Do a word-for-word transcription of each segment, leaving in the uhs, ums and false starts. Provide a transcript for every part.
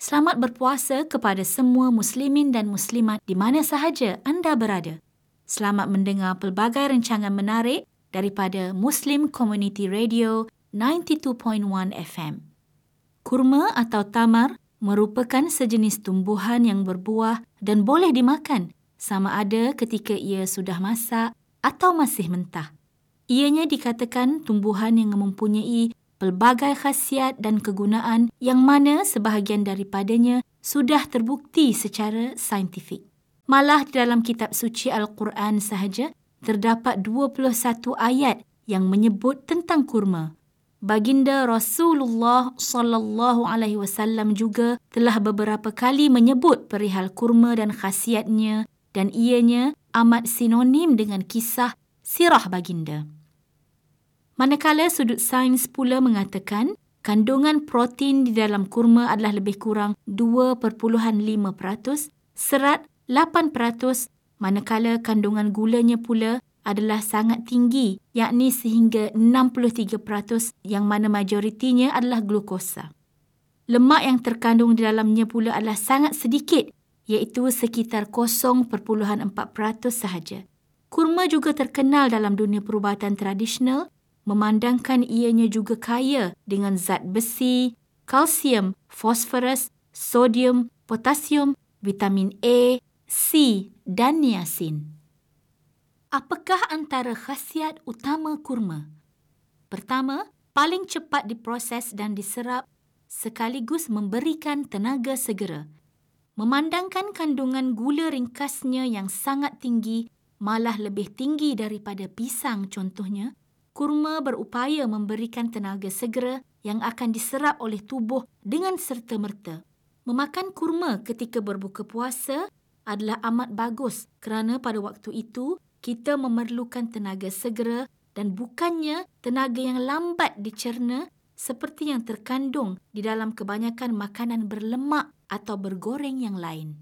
Selamat berpuasa kepada semua muslimin dan muslimat di mana sahaja anda berada. Selamat mendengar pelbagai rancangan menarik daripada Muslim Community Radio sembilan puluh dua perpuluhan satu F M. Kurma atau tamar merupakan sejenis tumbuhan yang berbuah dan boleh dimakan sama ada ketika ia sudah masak atau masih mentah. Ianya dikatakan tumbuhan yang mempunyai pelbagai khasiat dan kegunaan yang mana sebahagian daripadanya sudah terbukti secara saintifik. Malah di dalam kitab suci Al-Quran sahaja terdapat dua puluh satu ayat yang menyebut tentang kurma. Baginda Rasulullah sallallahu alaihi wasallam juga telah beberapa kali menyebut perihal kurma dan khasiatnya dan ianya amat sinonim dengan kisah sirah baginda. Manakala sudut sains pula mengatakan kandungan protein di dalam kurma adalah lebih kurang dua perpuluhan lima peratus, serat lapan peratus, manakala kandungan gulanya pula adalah sangat tinggi, yakni sehingga enam puluh tiga peratus yang mana majoritinya adalah glukosa. Lemak yang terkandung di dalamnya pula adalah sangat sedikit, iaitu sekitar kosong perpuluhan empat peratus sahaja. Kurma juga terkenal dalam dunia perubatan tradisional, memandangkan ianya juga kaya dengan zat besi, kalsium, fosforus, sodium, potasium, vitamin A, C dan niasin. Apakah antara khasiat utama kurma? Pertama, paling cepat diproses dan diserap sekaligus memberikan tenaga segera. Memandangkan kandungan gula ringkasnya yang sangat tinggi, malah lebih tinggi daripada pisang contohnya, kurma berupaya memberikan tenaga segera yang akan diserap oleh tubuh dengan serta-merta. Memakan kurma ketika berbuka puasa adalah amat bagus kerana pada waktu itu kita memerlukan tenaga segera dan bukannya tenaga yang lambat dicerna seperti yang terkandung di dalam kebanyakan makanan berlemak atau bergoreng yang lain.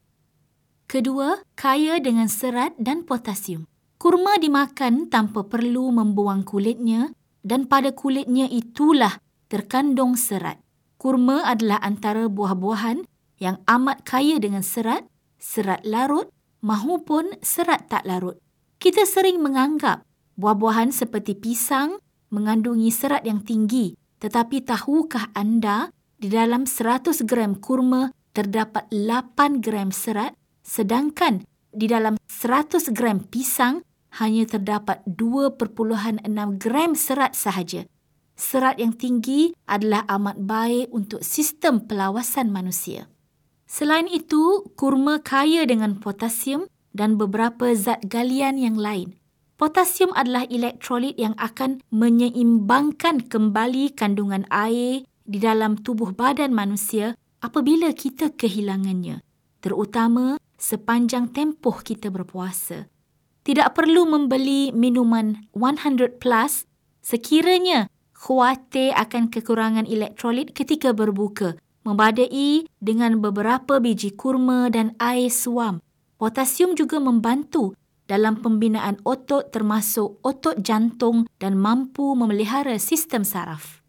Kedua, kaya dengan serat dan potasium. Kurma dimakan tanpa perlu membuang kulitnya dan pada kulitnya itulah terkandung serat. Kurma adalah antara buah-buahan yang amat kaya dengan serat, serat larut mahupun serat tak larut. Kita sering menganggap buah-buahan seperti pisang mengandungi serat yang tinggi, tetapi tahukah anda di dalam seratus gram kurma terdapat lapan gram serat, sedangkan di dalam seratus gram pisang hanya terdapat dua perpuluhan enam gram serat sahaja. Serat yang tinggi adalah amat baik untuk sistem pelawasan manusia. Selain itu, kurma kaya dengan potasium dan beberapa zat galian yang lain. Potasium adalah elektrolit yang akan menyeimbangkan kembali kandungan air di dalam tubuh badan manusia apabila kita kehilangannya, terutama sepanjang tempoh kita berpuasa. Tidak perlu membeli minuman seratus plus sekiranya khawatir akan kekurangan elektrolit ketika berbuka, membadai dengan beberapa biji kurma dan air suam. Potasium juga membantu dalam pembinaan otot termasuk otot jantung dan mampu memelihara sistem saraf.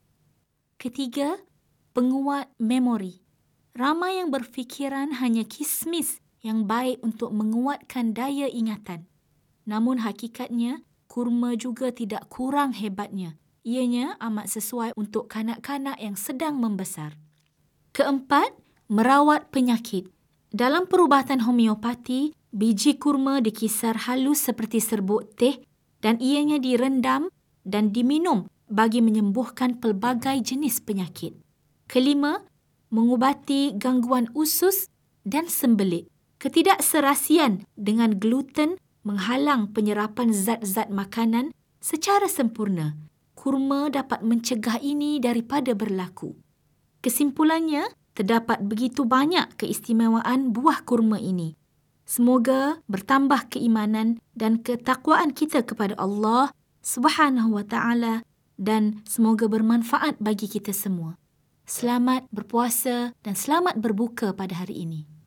Ketiga, penguat memori. Ramai yang berfikiran hanya kismis yang baik untuk menguatkan daya ingatan. Namun hakikatnya, kurma juga tidak kurang hebatnya. Ianya amat sesuai untuk kanak-kanak yang sedang membesar. Keempat, merawat penyakit. Dalam perubatan homeopati, biji kurma dikisar halus seperti serbuk teh dan ianya direndam dan diminum bagi menyembuhkan pelbagai jenis penyakit. Kelima, mengubati gangguan usus dan sembelit. Ketidakserasian dengan gluten menghalang penyerapan zat-zat makanan secara sempurna. Kurma dapat mencegah ini daripada berlaku. Kesimpulannya, terdapat begitu banyak keistimewaan buah kurma ini. Semoga bertambah keimanan dan ketakwaan kita kepada Allah Subhanahu wa taala dan semoga bermanfaat bagi kita semua. Selamat berpuasa dan selamat berbuka pada hari ini.